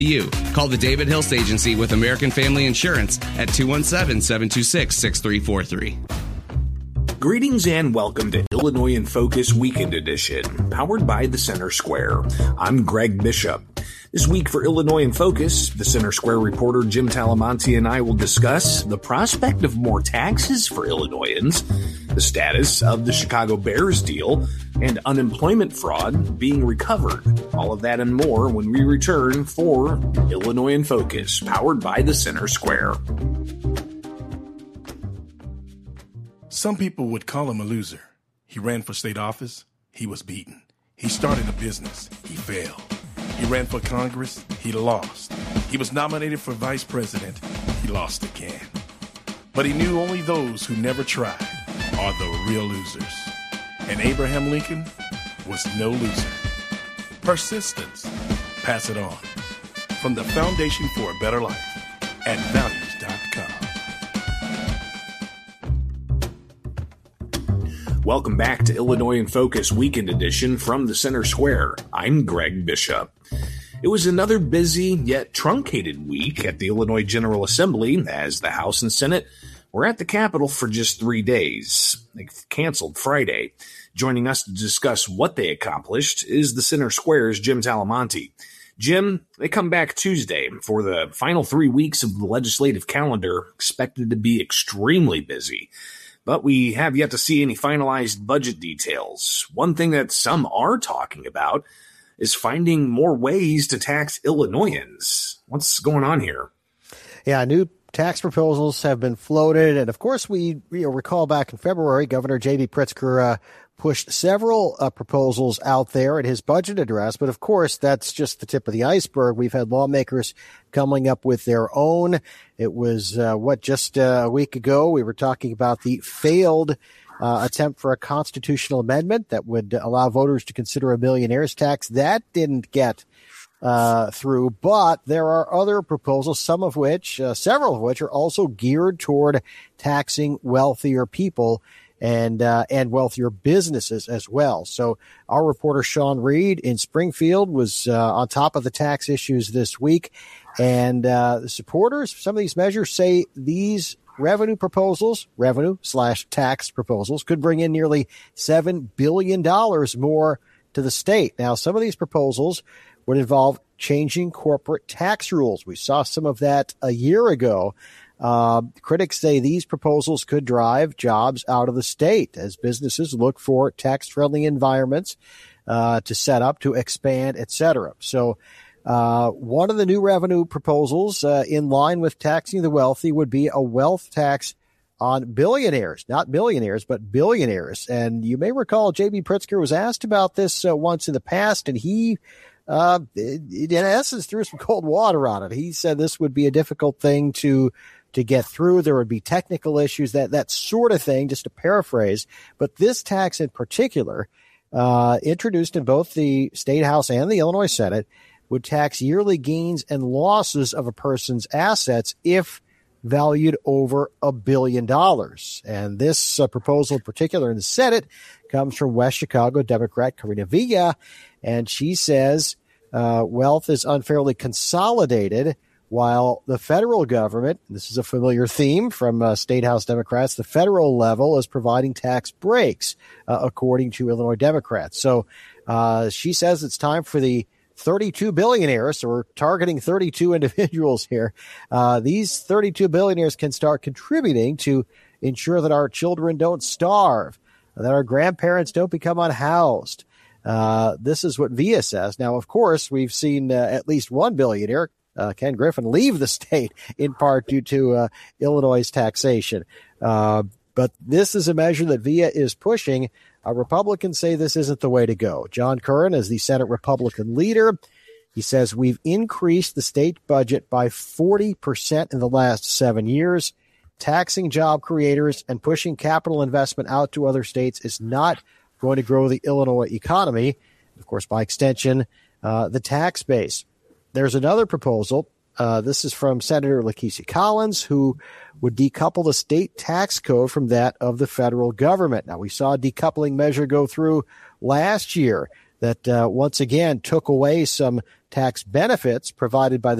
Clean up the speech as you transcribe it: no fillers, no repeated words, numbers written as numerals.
You. Call the David Hills Agency with American Family Insurance at 217-726-6343. Greetings and welcome to Illinois in Focus Weekend Edition, powered by the Center Square. I'm Greg Bishop. This week for Illinois in Focus, the Center Square reporter Jim Talamonte and I will discuss the prospect of more taxes for Illinoisans, the status of the Chicago Bears deal, and unemployment fraud being recovered. All of that and more when we return for Illinois in Focus, powered by the Center Square. Some people would call him a loser. He ran for state office. He was beaten. He started a business. He failed. He ran for Congress. He lost. He was nominated for vice president. He lost again. But he knew only those who never tried are the real losers. And Abraham Lincoln was no loser. Persistence. Pass it on. From the Foundation for a Better Life at values.com. Welcome back to Illinois in Focus Weekend Edition from the Center Square. I'm Greg Bishop. It was another busy yet truncated week at the Illinois General Assembly as the House and Senate were at the Capitol for just 3 days. They canceled Friday. Joining us to discuss what they accomplished is the Center Square's Jim Talamonte. Jim, they come back Tuesday for the final 3 weeks of the legislative calendar, expected to be extremely busy. But we have yet to see any finalized budget details. One thing that some are talking about is finding more ways to tax Illinoisans. What's going on here? Yeah, new tax proposals have been floated. And of course, we recall back in February, Governor J.B. Pritzker pushed several proposals out there in his budget address. But of course, that's just the tip of the iceberg. We've had lawmakers coming up with their own. It was, just a week ago, we were talking about the failed attempt for a constitutional amendment that would allow voters to consider a millionaire's tax. That didn't get through, but there are other proposals, several of which are also geared toward taxing wealthier people and wealthier businesses as well. So our reporter Sean Reed in Springfield was on top of the tax issues this week, and the supporters of some of these measures say these revenue/tax proposals could bring in nearly $7 billion more to the state. Now, some of these proposals would involve changing corporate tax rules. We saw some of that a year ago. Critics say these proposals could drive jobs out of the state as businesses look for tax-friendly environments to set up, to expand, etc. So one of the new revenue proposals in line with taxing the wealthy would be a wealth tax on billionaires, not millionaires, but billionaires. And you may recall J.B. Pritzker was asked about this once in the past, and he, in essence, threw some cold water on it. He said this would be a difficult thing to get through. There would be technical issues, that sort of thing, just to paraphrase. But this tax in particular, introduced in both the State House and the Illinois Senate, would tax yearly gains and losses of a person's assets if valued over $1 billion. And this proposal in particular in the Senate comes from West Chicago Democrat Karina Villa, and she says wealth is unfairly consolidated while the federal government, this is a familiar theme from State House Democrats, the federal level is providing tax breaks, according to Illinois Democrats. So she says it's time for the 32 billionaires, so we're targeting 32 individuals here. These 32 billionaires can start contributing to ensure that our children don't starve, that our grandparents don't become unhoused. This is what Villa says. Now, of course, we've seen at least one billionaire, Ken Griffin, leave the state in part due to Illinois' taxation. But this is a measure that Villa is pushing. Republicans say this isn't the way to go. John Curran is the Senate Republican leader. He says we've increased the state budget by 40% in the last 7 years. Taxing job creators and pushing capital investment out to other states is not going to grow the Illinois economy. Of course, by extension, the tax base. There's another proposal. This is from Senator Lakeisha Collins, who would decouple the state tax code from that of the federal government. Now, we saw a decoupling measure go through last year that once again took away some tax benefits provided by the